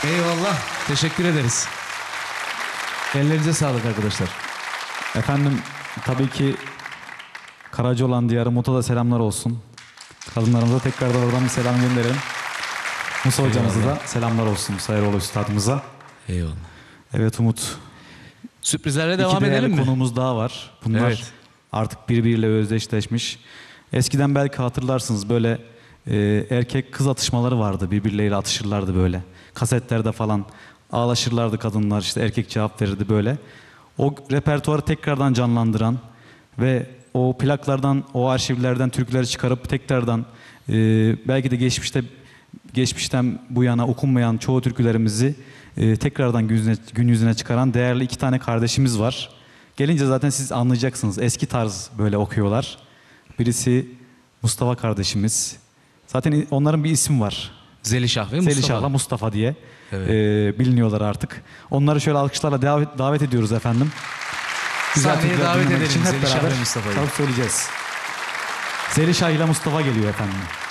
Eyvallah. Teşekkür ederiz. Ellerinize sağlık arkadaşlar. Efendim tabii ki Karacaoğlan diyarı Umut'a da selamlar olsun. Kadınlarımıza tekrardan oradan bir selam gönderelim. Musa hocamıza da selamlar olsun. Musa Eroğlu üstadımıza. Eyvallah. Evet Umut. Sürprizlerle devam İki edelim değerli mi? konuğumuz daha var. Bunlar Evet. artık birbiriyle özdeşleşmiş. Eskiden belki hatırlarsınız böyle erkek kız atışmaları vardı. Birbirleriyle atışırlardı böyle. Kasetlerde falan ağlaşırlardı kadınlar, işte erkek cevap verirdi böyle. O repertuarı tekrardan canlandıran ve o plaklardan, o arşivlerden türküleri çıkarıp tekrardan belki de geçmişten bu yana okunmayan çoğu türkülerimizi tekrardan gün yüzüne çıkaran değerli iki tane kardeşimiz var. Gelince zaten siz anlayacaksınız. Eski tarz böyle okuyorlar. Birisi Mustafa kardeşimiz. Zaten onların bir ismi var. Zelişah ve Mustafa. Zelişah'la Mustafa diye Evet. biliniyorlar artık. Onları şöyle alkışlarla davet ediyoruz efendim. Sahneye türküler davet dinlemek edelim için hep Zelişah beraber ve Mustafa'yı. çalıp söyleyeceğiz. Zelişah ile Mustafa geliyor efendim.